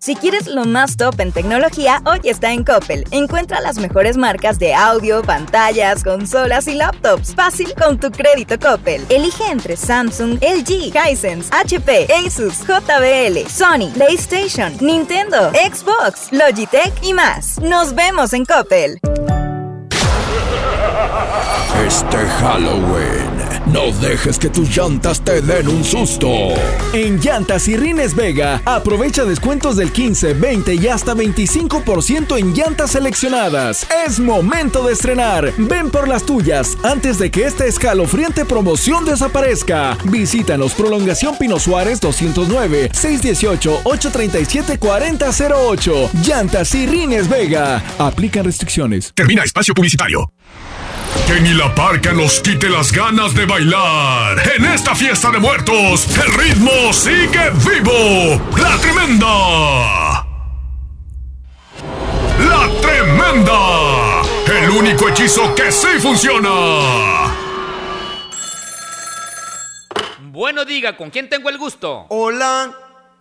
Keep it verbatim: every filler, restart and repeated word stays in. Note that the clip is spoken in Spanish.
Si quieres lo más top en tecnología, hoy está en Coppel. Encuentra las mejores marcas de audio, pantallas, consolas y laptops. Fácil con tu crédito Coppel. Elige entre Samsung, L G, Hisense, H P, Asus, J B L, Sony, PlayStation, Nintendo, Xbox, Logitech y más. Nos vemos en Coppel. Este Halloween, no dejes que tus llantas te den un susto. En Llantas y Rines Vega, aprovecha descuentos del quince, veinte y hasta veinticinco por ciento en llantas seleccionadas. Es momento de estrenar. Ven por las tuyas antes de que esta escalofriante promoción desaparezca. Visítanos Prolongación Pino Suárez doscientos nueve, seiscientos dieciocho, ochocientos treinta y siete, cuarenta cero ocho. Llantas y Rines Vega. Aplican restricciones. Termina espacio publicitario. Que ni la parca nos quite las ganas de bailar. En esta fiesta de muertos, el ritmo sigue vivo. ¡La Tremenda! ¡La Tremenda! El único hechizo que sí funciona. Bueno, diga, ¿con quién tengo el gusto? Hola,